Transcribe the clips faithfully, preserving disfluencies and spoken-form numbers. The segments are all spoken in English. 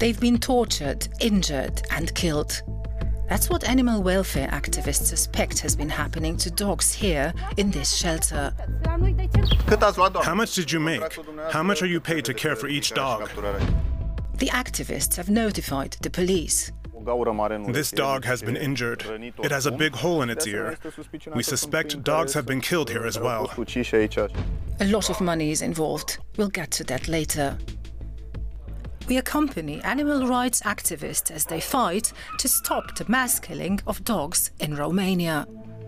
They've been tortured, injured and killed. That's what animal welfare activists suspect has been happening to dogs here in this shelter. How much did you make? How much are you paid to care for each dog? The activists have notified the police. This dog has been injured. It has a big hole in its ear. We suspect dogs have been killed here as well. A lot of money is involved. We'll get to that later. We accompany animal rights activists as they fight to stop the mass killing of dogs in Romania.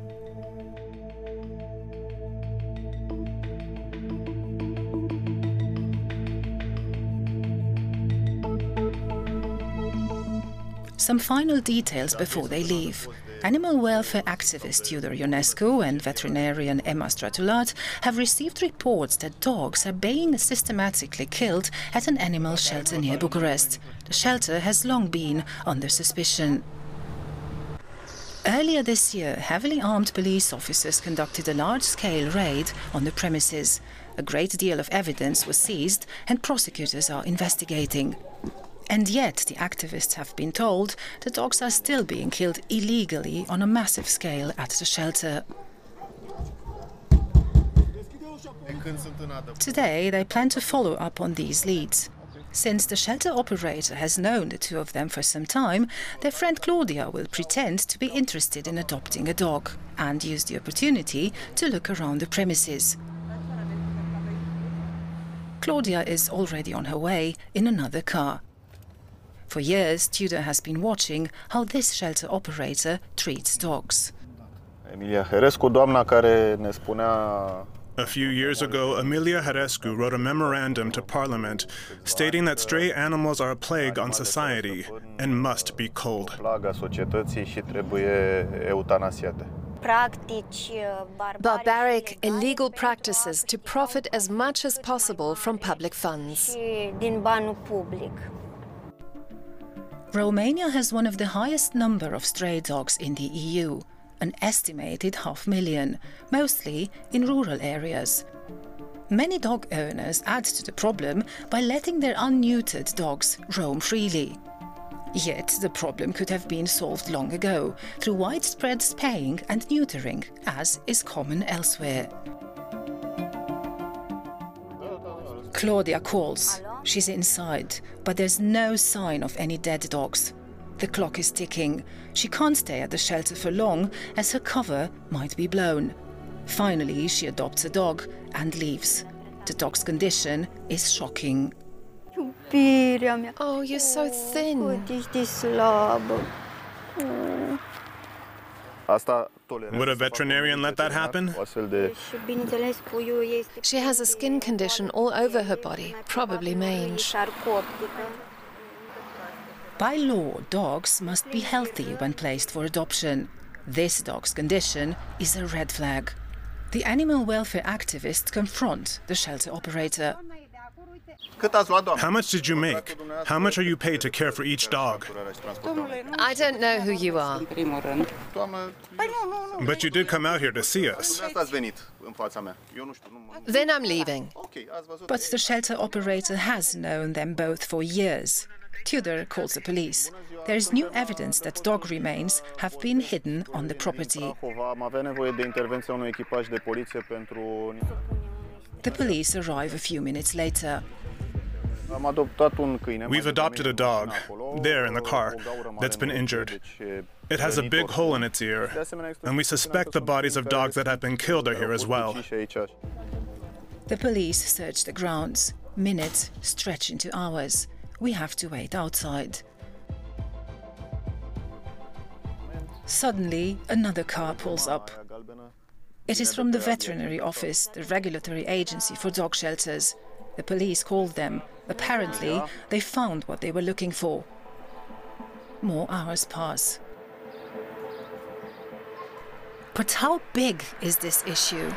Some final details before they leave. Animal welfare activist Tudor Ionescu and veterinarian Emma Stratulat have received reports that dogs are being systematically killed at an animal shelter near Bucharest. The shelter has long been under suspicion. Earlier this year, heavily armed police officers conducted a large-scale raid on the premises. A great deal of evidence was seized and prosecutors are investigating. And yet, the activists have been told the dogs are still being killed illegally on a massive scale at the shelter. Today, they plan to follow up on these leads. Since the shelter operator has known the two of them for some time, their friend Claudia will pretend to be interested in adopting a dog and use the opportunity to look around the premises. Claudia is already on her way in another car. For years, Tudor has been watching how this shelter operator treats dogs. A few years ago, Emilia Harescu wrote a memorandum to Parliament stating that stray animals are a plague on society and must be culled. Barbaric, illegal practices to profit as much as possible from public funds. Romania has one of the highest number of stray dogs in the E U, an estimated half million, mostly in rural areas. Many dog owners add to the problem by letting their unneutered dogs roam freely. Yet the problem could have been solved long ago through widespread spaying and neutering, as is common elsewhere. Claudia calls. She's inside, but there's no sign of any dead dogs. The clock is ticking. She can't stay at the shelter for long, as her cover might be blown. Finally, she adopts a dog and leaves. The dog's condition is shocking. Oh, you're so thin. Would a veterinarian let that happen? She has a skin condition all over her body, probably mange. By law, dogs must be healthy when placed for adoption. This dog's condition is a red flag. The animal welfare activists confront the shelter operator. How much did you make? How much are you paid to care for each dog? I don't know who you are. But you did come out here to see us. Then I'm leaving. But the shelter operator has known them both for years. Tudor calls the police. There is new evidence that dog remains have been hidden on the property. The police arrive a few minutes later. We've adopted a dog, there in the car, that's been injured. It has a big hole in its ear, and we suspect the bodies of dogs that have been killed are here as well. The police search the grounds. Minutes stretch into hours. We have to wait outside. Suddenly, another car pulls up. It is from the veterinary office, the regulatory agency for dog shelters. The police called them. Apparently, they found what they were looking for. More hours pass. But how big is this issue?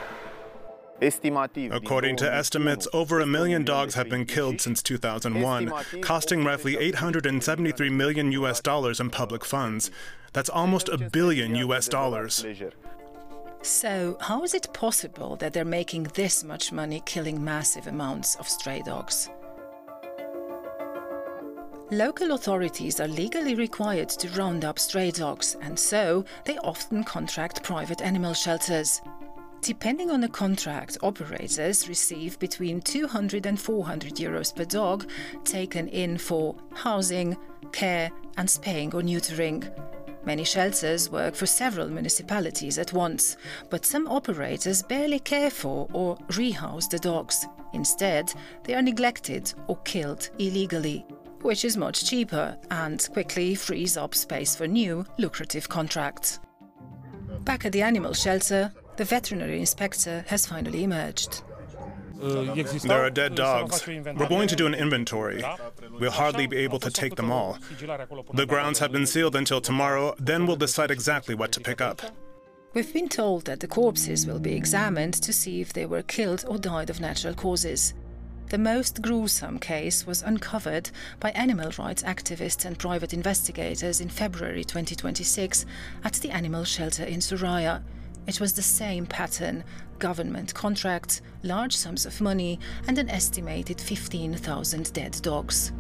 According to estimates, over a million dogs have been killed since two thousand one, costing roughly eight hundred seventy-three million U S dollars in public funds. That's almost a billion U S dollars. So, how is it possible that they're making this much money killing massive amounts of stray dogs? Local authorities are legally required to round up stray dogs, and so they often contract private animal shelters. Depending on the contract, operators receive between two hundred and four hundred euros per dog taken in for housing, care and spaying or neutering. Many shelters work for several municipalities at once, but some operators barely care for or rehouse the dogs. Instead, they are neglected or killed illegally, which is much cheaper and quickly frees up space for new, lucrative contracts. Back at the animal shelter, the veterinary inspector has finally emerged. There are dead dogs. We're going to do an inventory. We'll hardly be able to take them all. The grounds have been sealed until tomorrow, then we'll decide exactly what to pick up. We've been told that the corpses will be examined to see if they were killed or died of natural causes. The most gruesome case was uncovered by animal rights activists and private investigators in February twenty twenty-six at the animal shelter in Soraya. It was the same pattern: government contracts, large sums of money and an estimated fifteen thousand dead dogs.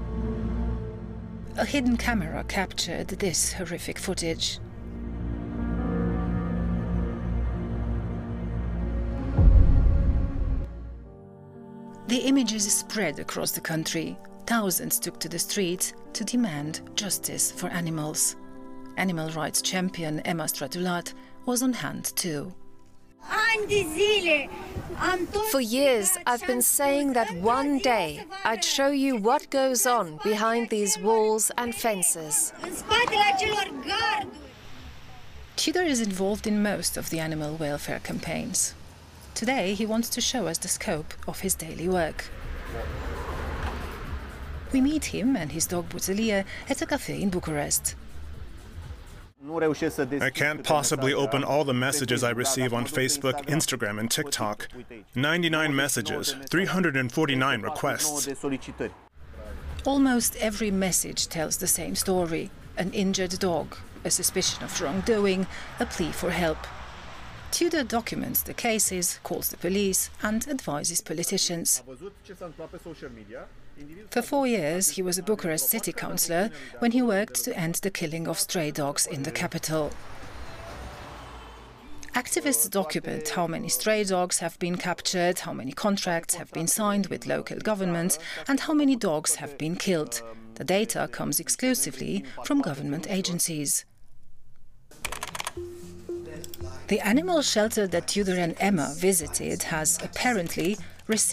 A hidden camera captured this horrific footage. The images spread across the country. Thousands took to the streets to demand justice for animals. Animal rights champion Emma Stratulat was on hand too. For years, I've been saying that one day I'd show you what goes on behind these walls and fences. Tudor is involved in most of the animal welfare campaigns. Today, he wants to show us the scope of his daily work. We meet him and his dog Buzelia at a cafe in Bucharest. I can't possibly open all the messages I receive on Facebook, Instagram and TikTok. ninety-nine messages, three hundred forty-nine requests. Almost every message tells the same story: an injured dog, a suspicion of wrongdoing, a plea for help. Tudor documents the cases, calls the police and advises politicians. For four years, he was a Bucharest city councillor when he worked to end the killing of stray dogs in the capital. Activists document how many stray dogs have been captured, how many contracts have been signed with local governments, and how many dogs have been killed. The data comes exclusively from government agencies. The animal shelter that Tudor and Emma visited has apparently received